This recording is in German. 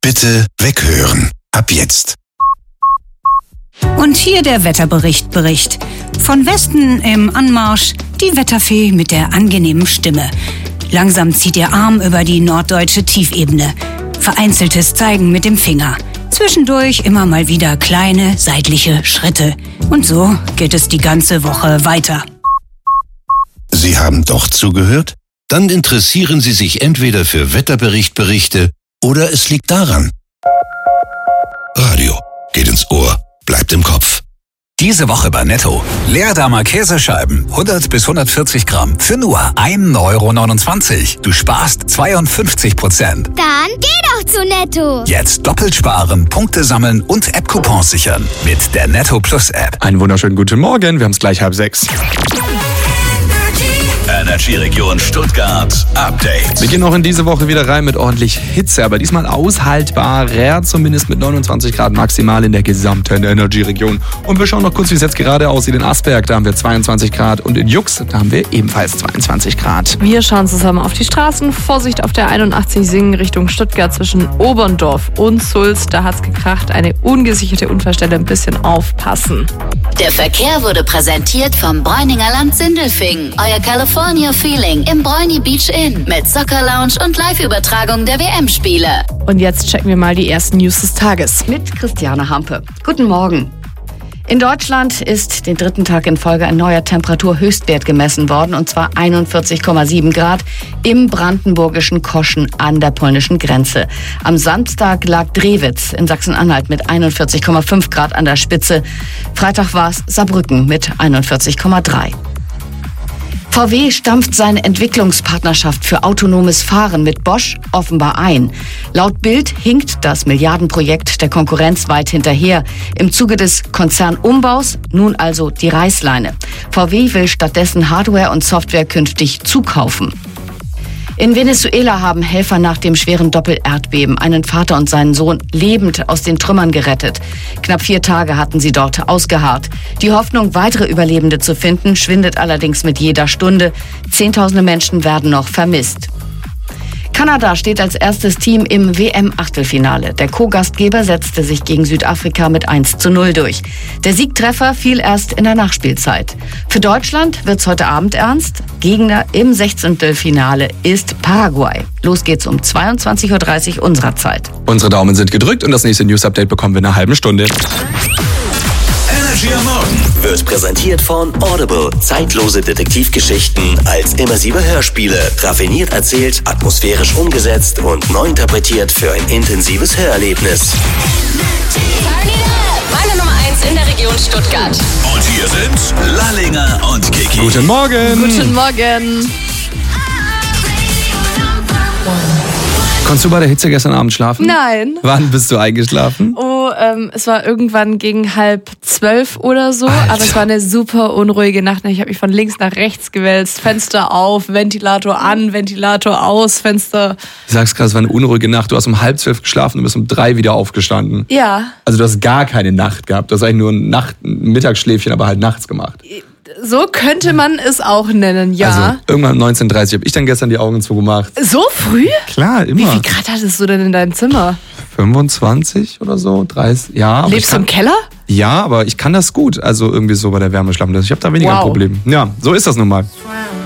Bitte weghören. Ab jetzt. Und hier der Wetterbericht. Von Westen im Anmarsch die Wetterfee mit der angenehmen Stimme. Langsam zieht ihr Arm über die norddeutsche Tiefebene. Vereinzeltes Zeigen mit dem Finger. Zwischendurch immer mal wieder kleine seitliche Schritte. Und so geht es die ganze Woche weiter. Sie haben doch zugehört? Dann interessieren Sie sich entweder für Wetterberichte oder es liegt daran. Radio geht ins Ohr, bleibt im Kopf. Diese Woche bei Netto. Leerdamer Käsescheiben, 100 bis 140 Gramm, für nur 1,29 €. Du sparst 52%. Dann geh doch zu Netto. Jetzt doppelt sparen, Punkte sammeln und App-Coupons sichern. Mit der Netto Plus App. Einen wunderschönen guten Morgen, wir haben es gleich 5:30. Energy-Region Stuttgart Update. Wir gehen auch in diese Woche wieder rein mit ordentlich Hitze, aber diesmal aushaltbarer, zumindest mit 29 Grad maximal in der gesamten Energy-Region. Und wir schauen noch kurz, wie es jetzt gerade aussieht in Asberg, da haben wir 22 Grad und in Jux, da haben wir ebenfalls 22 Grad. Wir schauen zusammen auf die Straßen. Vorsicht auf der 81 Singen Richtung Stuttgart zwischen Oberndorf und Sulz. Da hat's gekracht, eine ungesicherte Unfallstelle, ein bisschen aufpassen. Der Verkehr wurde präsentiert vom Bräuninger Land Sindelfingen. Euer California Feeling im Bräuni Beach Inn mit Soccer Lounge und Live-Übertragung der WM-Spiele. Und jetzt checken wir mal die ersten News des Tages. Mit Christiane Hampe. Guten Morgen. In Deutschland ist den dritten Tag in Folge ein neuer Temperaturhöchstwert gemessen worden, und zwar 41,7 Grad im brandenburgischen Koschen an der polnischen Grenze. Am Samstag lag Drewitz in Sachsen-Anhalt mit 41,5 Grad an der Spitze. Freitag war es Saarbrücken mit 41,3. VW stampft seine Entwicklungspartnerschaft für autonomes Fahren mit Bosch offenbar ein. Laut Bild hinkt das Milliardenprojekt der Konkurrenz weit hinterher. Im Zuge des Konzernumbaus nun also die Reißleine. VW will stattdessen Hardware und Software künftig zukaufen. In Venezuela haben Helfer nach dem schweren Doppelerdbeben einen Vater und seinen Sohn lebend aus den Trümmern gerettet. Knapp 4 Tage hatten sie dort ausgeharrt. Die Hoffnung, weitere Überlebende zu finden, schwindet allerdings mit jeder Stunde. Zehntausende Menschen werden noch vermisst. Kanada steht als erstes Team im WM-Achtelfinale. Der Co-Gastgeber setzte sich gegen Südafrika mit 1:0 durch. Der Siegtreffer fiel erst in der Nachspielzeit. Für Deutschland wird's heute Abend ernst. Gegner im 16. ist Paraguay. Los geht's um 22:30 Uhr unserer Zeit. Unsere Daumen sind gedrückt und das nächste News-Update bekommen wir in einer halben Stunde. Energy am Morgen wird präsentiert von Audible. Zeitlose Detektivgeschichten als immersive Hörspiele. Raffiniert erzählt, atmosphärisch umgesetzt und neu interpretiert für ein intensives Hörerlebnis. Meine Nummer 1 in der Region Stuttgart. Und hier sind Lallinger und Kiki. Guten Morgen. Guten Morgen. Konntest du bei der Hitze gestern Abend schlafen? Nein. Wann bist du eingeschlafen? Es war irgendwann gegen 11:30 oder so, Alter. aber es war eine super unruhige Nacht. Ich habe mich von links nach rechts gewälzt, Fenster auf, Ventilator an, Ventilator aus, Fenster. Ich sag's gerade, es war eine unruhige Nacht. Du hast um 11:30 geschlafen und bist um 3 wieder aufgestanden. Ja. Also du hast gar keine Nacht gehabt. Du hast eigentlich nur ein Mittagsschläfchen, aber halt nachts gemacht. So könnte man es auch nennen, ja. Also irgendwann um 19:30 habe ich dann gestern die Augen zugemacht. So früh? Klar, immer. Wie viel Grad hattest du denn in deinem Zimmer? 25 oder so, 30, ja. Lebst du im Keller? Ja, aber ich kann das gut. Also irgendwie so bei der Wärme schlafen. Ich habe da weniger ein Problem. Ja, so ist das nun mal.